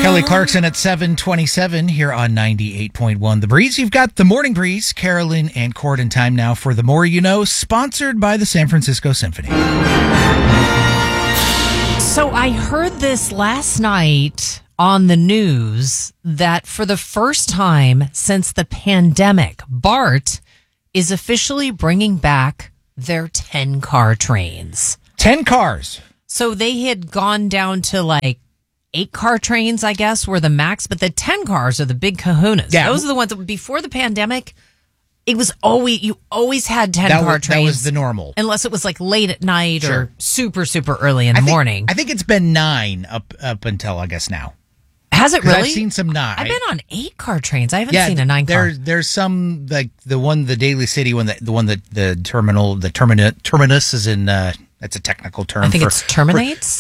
Kelly Clarkson at 7:27 here on 98.1 The Breeze. You've got the Morning Breeze, Carolyn and Cord, in time now for The More You Know, sponsored by the San Francisco Symphony. So I heard this last night on the news that for the first time since the pandemic, BART is officially bringing back their 10-car trains. 10 cars. So they had gone down to like 8-car trains, I guess, were the max, but the 10 cars are the big kahunas. Yeah. Those are the ones that before the pandemic, it was you always had 10-car trains. That was the normal. Unless it was like late at night Sure. or super, super early in the morning. I think it's been 9 up until, I guess, now. Has it really? I've seen some 9. I've been on 8-car trains. I haven't seen a 9-car. There's some, like the Daly City one, the terminus is in, that's a technical term. I think it's terminates?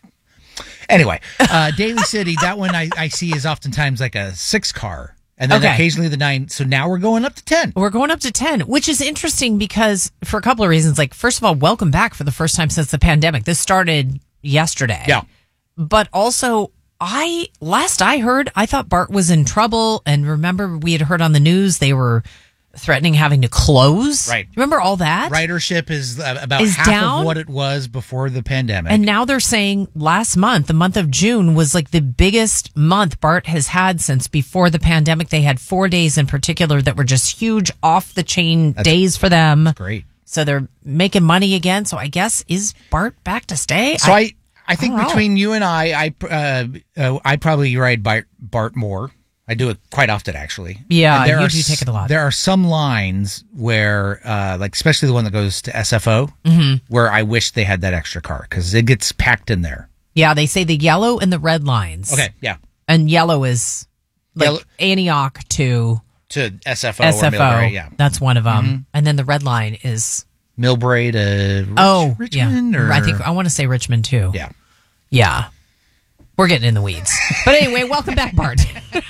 Anyway, Daly City, that one I see is oftentimes like a 6-car. And then occasionally the 9. So now we're going up to 10. We're going up to 10, which is interesting because for a couple of reasons. Like, first of all, welcome back for the first time since the pandemic. This started yesterday. Yeah. But also, last I heard, I thought BART was in trouble. And remember, we had heard on the news they were threatening having to close. Right. Remember all that? Ridership is about half down? of what it was before the pandemic. And now they're saying last month, the month of June, was like the biggest month BART has had since before the pandemic. They had 4 days in particular that were just huge off-the-chain days for them. Great. So they're making money again. So I guess, is BART back to stay? So I think between you and I probably ride BART more. I do it quite often, actually. Yeah, you do take it a lot. There are some lines where, like especially the one that goes to SFO, where I wish they had that extra car because it gets packed in there. Yeah, they say the yellow and the red lines. Okay, yeah. And yellow is like Antioch to SFO or Millbrae, yeah. That's one of them. Mm-hmm. And then the red line is Millbrae to Richmond? Yeah. Or? I want to say Richmond too. Yeah. Yeah. We're getting in the weeds. But anyway, welcome back, BART.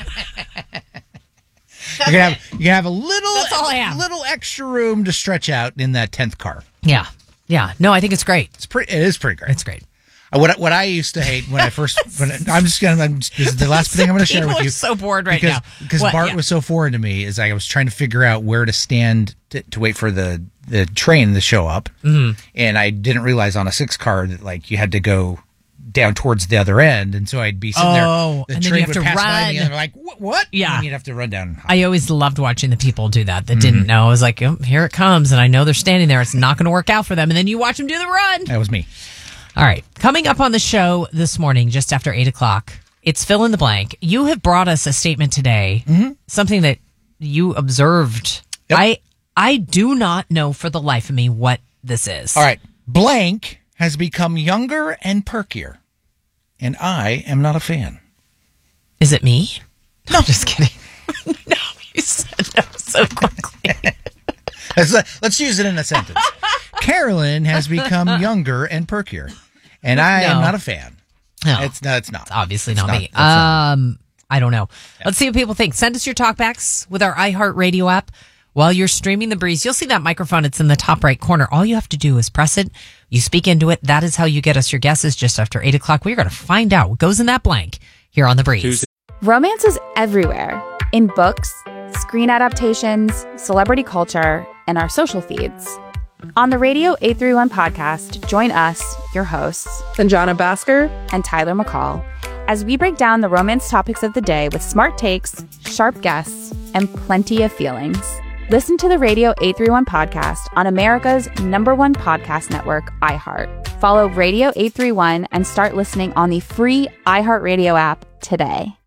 You can have a little, That's all I have. Little extra room to stretch out in that 10th car. Yeah. Yeah. No, I think it's great. It is pretty great. It's great. What I used to hate when I first, this is the last thing I'm going to share with you. I'm so bored now. Because BART was so foreign to me, is I was trying to figure out where to stand to wait for the train to show up. Mm-hmm. And I didn't realize on a 6-car that like you had to go down towards the other end, and so I'd be sitting there. The and train then you have would to pass run. by me, and I'm like, what? Yeah, and you'd have to run down. I always loved watching the people do that didn't know. I was like, oh, here it comes, and I know they're standing there. It's not going to work out for them, and then you watch them do the run. That was me. All right, coming up on the show this morning, just after 8:00, it's Fill in the Blank. You have brought us a statement today, something that you observed. Yep. I do not know for the life of me what this is. All right, blank has become younger and perkier. And I am not a fan. Is it me? No, I'm just kidding. No, you said no so quickly. Let's use it in a sentence. Carolyn has become younger and perkier, and I am not a fan. No, it's not. It's obviously not me. I don't know. Yeah. Let's see what people think. Send us your talkbacks with our iHeartRadio app. While you're streaming The Breeze, you'll see that microphone. It's in the top right corner. All you have to do is press it. You speak into it. That is how you get us your guesses just after 8:00. We're going to find out what goes in that blank here on The Breeze. Romance is everywhere. In books, screen adaptations, celebrity culture, and our social feeds. On the Radio 831 podcast, join us, your hosts, Sanjana Bhaskar and Tyler McCall, as we break down the romance topics of the day with smart takes, sharp guests, and plenty of feelings. Listen to the Radio 831 podcast on America's #1 podcast network, iHeart. Follow Radio 831 and start listening on the free iHeartRadio app today.